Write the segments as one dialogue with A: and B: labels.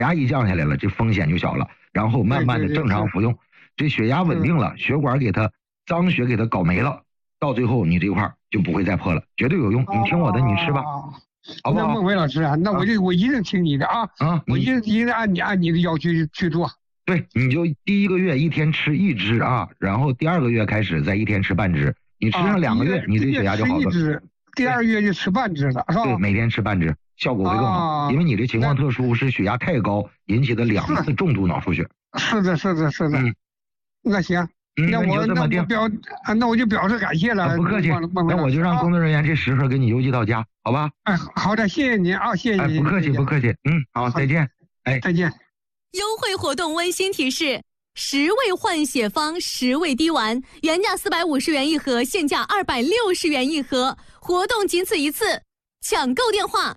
A: 压一降下来了，这风险就小了，然后慢慢的正常服用，这血压稳定了，血管给它脏血给它搞没了，到最后你这块就不会再破了，绝对有用。你听我的，你吃吧，好不好？
B: 那孟非老师啊，那我一定听你的啊，我一定按你的要求去做。
A: 对，你就第1个月1天吃1支啊，然后第2个月开始再1天吃半支，你吃上2个月，你这血压就好了。
B: 第2个月就吃半支了，是吧？
A: 对，每天吃半支，效果会更好，因为你这情况特殊，是血压太高引起的2次重度脑出血。
B: 是的。那行，那我就表示感谢了。
A: 不客气，那我就让工作人员这10盒给你邮寄到家，好吧？
B: 好的，谢谢您啊，谢谢您。
A: 不客气，好，再见。
B: 再见。
C: 优惠活动温馨提示：10味换血方10味滴丸，原价450元一盒，现价260元一盒，活动仅此一次，抢购电话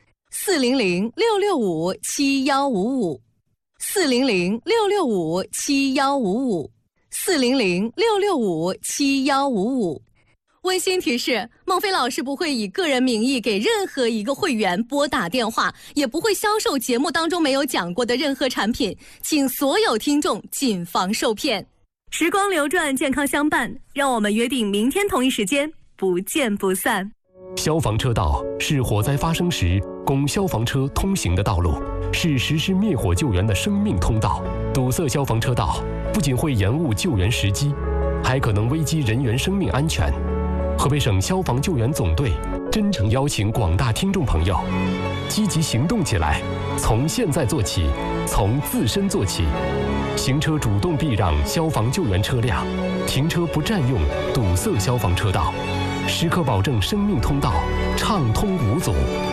C: 400-665-7155，400-665-7155，400-665-7155。温馨提示：孟非老师不会以个人名义给任何一个会员拨打电话，也不会销售节目当中没有讲过的任何产品，请所有听众谨防受骗。时光流转，健康相伴，让我们约定明天同一时间不见不散。
D: 消防车道是火灾发生时供消防车通行的道路，是实施灭火救援的生命通道。堵塞消防车道不仅会延误救援时机，还可能危及人员生命安全。河北省消防救援总队真诚邀请广大听众朋友积极行动起来，从现在做起，从自身做起。行车主动避让消防救援车辆，停车不占用堵塞消防车道，时刻保证生命通道畅通无阻。